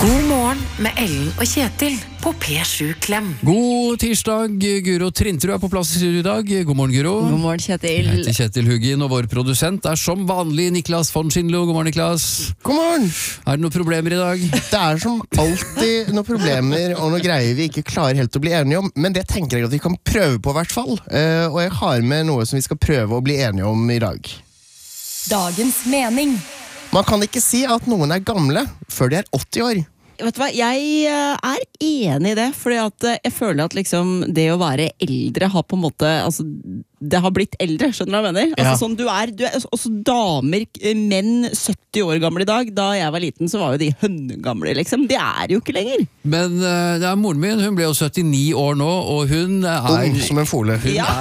God morgen med Ellen og Kjetil på P7 Klem. God tirsdag, Guro Trintrud er på plass i dag. God morgen, Guro. God morgen, Kjetil. Jeg heter Kjetil Hugin, og vår produsent er som vanlig Niklas von Schindlo. God morgen, Niklas. God morgen. Er det noen problemer i dag? Det er som alltid noen problemer og noen greier vi ikke klarer helt å bli enige om, men det tenker jeg at vi kan prøve på i hvert fall. Og jeg har med noe som vi skal prøve å bli enige om i dag. Dagens mening. Man kan ikke si at noen er gamle før de er 80 år. Vet du hva, jeg er enig i det, fordi at jeg føler at liksom det å være eldre har på en måte, altså det har blitt eldre, skjønner du hva jeg mener? Ja. Altså sånn, du er også damer, menn 70 år gamle i dag. Da jeg var liten så var jo de hønnegamle liksom, de er jo ikke lenger. Men det er moren min, hun ble jo 79 år nå, og hun er... Ung som en fole. Hun Ja.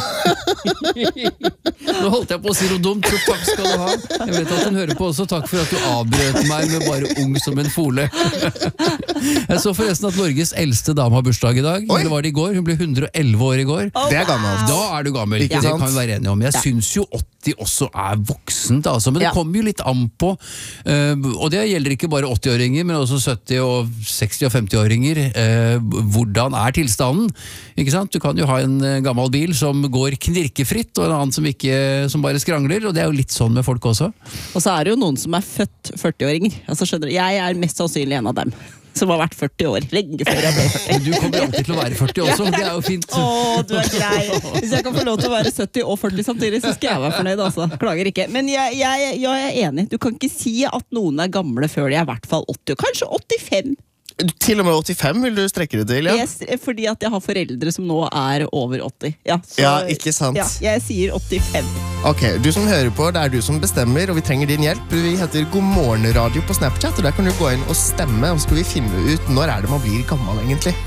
Nå holdt jeg på å si noe dumt, så takk skal du ha. Jeg vet at hun hører på også, takk for at du avbrøt meg med bare ung som en fole. Jeg så forresten at Norges eldste dame har bursdag i dag. Oi. Det var det i går, hun ble 111 år i går. Det er gammelt. Da er du gammel, Ikke det sant? kan vi være enige om. Jeg synes jo 80 også er voksent, altså. Men det Ja. kommer jo litt an på, og det gjelder ikke bare 80-åringer, men også 70- og 60- og 50-åringer. Hvordan er tilstanden? Ikke sant? Du kan jo ha en gammel bil som går knirkefritt, og en annen som bare skrangler, og det er jo litt sånn med folk også. Og så er det jo noen som er født 40-åringer. Altså skjønner du, jeg er mest sannsynlig en av dem som har vært 40 år, lenge før jeg ble 40. Men du kommer alltid til å være 40 også, det er jo fint. Åh, du er grei. Hvis jeg kan få lov til å være 70 og 40 samtidig, så skal jeg være fornøyd, altså. Klager ikke. Men jeg er enig. Du kan ikke si at noen er gamle før de er i hvert fall 80, og kanskje 85. Til og med 85 vil du strekke det til, ja? Fordi at jeg har foreldre som nå er over 80. Ja, så, Ja, ikke sant. Ja, jeg sier 85. Ok, du som hører på, det er du som bestemmer, og vi trenger din hjelp. Vi heter God morgen radio på Snapchat, og der kan du gå inn og stemme, og så skal vi finne ut når er det man blir gammel egentlig.